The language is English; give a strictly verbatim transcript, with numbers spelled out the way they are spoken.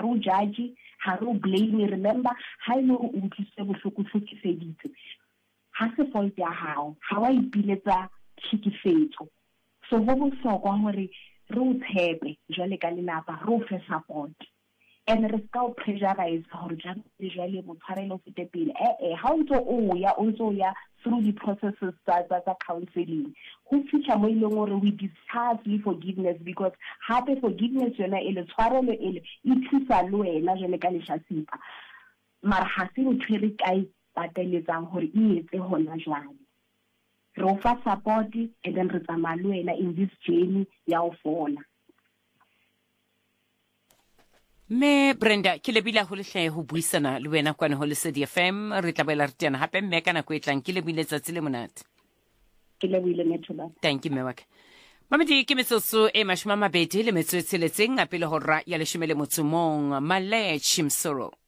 ro judge ha ro blame. Remember ha ile o utlwise bohloko hlokifeditse ha se fault ya hao ha wa ipiletsa tlhekefetso. So go bohlokwa hore re o tshepe jwale ka lelapa ro fe support and re ska o pressurize hore jang le jwale mo tshwarelo fete pele eh eh ha o ntse o ya o ntse o ya through the processes tsa tsa counseling go fitlha mo ile gore we discuss le forgiveness, because happy forgiveness yona ele tshwarelo ele e thusa le wena jwale ka leshasipa mara ha se o tshwere kai pateletsang hore e etse hona jwale. Re offer support and then re tsamaya le wena in this journey ya o fola. Me Brenda ke lebile go lehle go buisana le wena kwa ho Lesedi F M. Re tla bela re tena hape mme kana go etlang ke lebile tsatsi le monate. Ke lebile methola. Thank you mewaka. Mamedi ke metsotso e mashoma mabedi le metsotso e tsheletseng a pele ho ra ya leshome le motsomong Male Chimsoro.